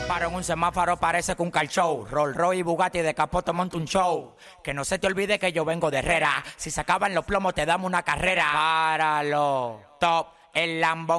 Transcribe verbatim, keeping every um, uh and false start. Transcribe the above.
Paro en un semáforo, parece que un car show. Rolls Royce y Bugatti de capoto monta un show. Que no se te olvide que yo vengo de Herrera. Si se acaban los plomos te damos una carrera. Páralo, top, el Lambo